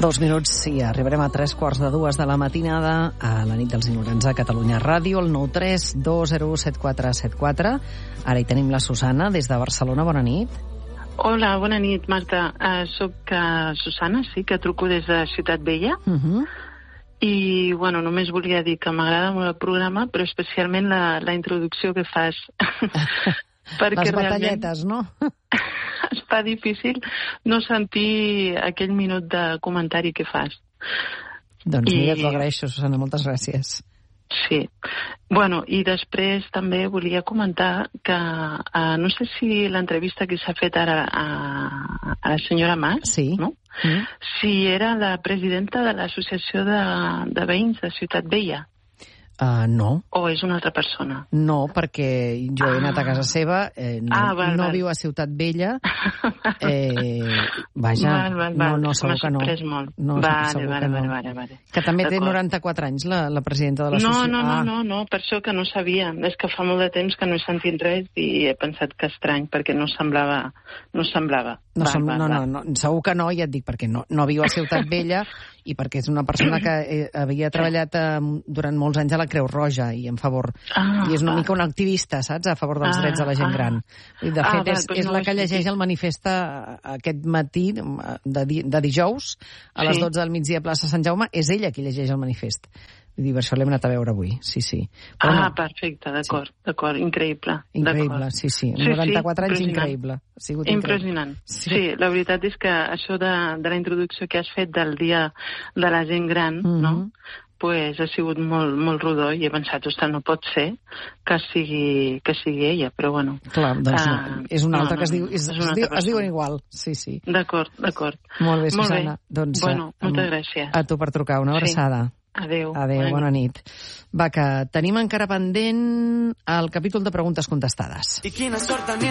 2 minuts i arribarem a 2:45 de la matinada a la nit dels ignorants a Catalunya Ràdio, el 932017474. Ara hi tenim la Susana des de Barcelona. Bona nit. Hola, bona nit, Marta. Soc Susana, sí, que truco des de Ciutat Vella. I, bueno, només volia dir que m'agrada molt el programa, però especialment la introducció que fas. Perquè les batalletes, no? Es fa difícil no sentir aquell minut de comentari que fas. Doncs mira, t'ho agraeixo, Susana, moltes gràcies. Sí. Bueno, i després també volia comentar que no sé si l'entrevista que s'ha fet ara a la senyora Mas, sí. No? Si era la presidenta de l'associació de veïns de Ciutat Vella. No. O és una altra persona? No, perquè jo he anat a casa seva, no viu a Ciutat Vella. Vaja, no, segur que no. M'ha sorprès molt. Vale. Que també té 94 anys, la presidenta de l'associació. No, per això que no sabia. És que fa molt de temps que no he sentit res i he pensat que estrany, perquè no semblava. No, segur que no, ja et dic, perquè no viu a Ciutat Vella i perquè és una persona que havia treballat durant molts anys a la Creu Roja i en favor. I és una mica una activista, saps?, a favor dels drets de la gent gran. De fet, és la que llegeix el manifest aquest matí de dijous a les 12 del migdia a plaça Sant Jaume. És ella qui llegeix el manifest. Vull dir, per això l'hem anat a veure avui, sí. Perfecte, d'acord, increïble. Increïble, sí. 94 anys, increïble. Impressionant. Sí, la veritat és que això de la introducció que has fet del Dia de la Gent Gran, no?, pues ha sigut molt rodó i he pensat, ostres, no pot ser que sigui ella, però bueno. Clar, doncs és una altra que es diuen igual, sí. D'acord. Molt bé, Susana. Doncs, bueno, moltes gràcies. A tu per trucar, una abraçada. Adéu, bona nit. Va, que tenim encara pendent el capítol de preguntes contestades. I quina sort tenir